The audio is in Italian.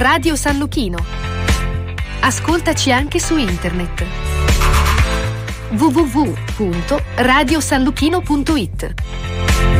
Radio San Luchino. Ascoltaci anche su internet www.radiosanluchino.it.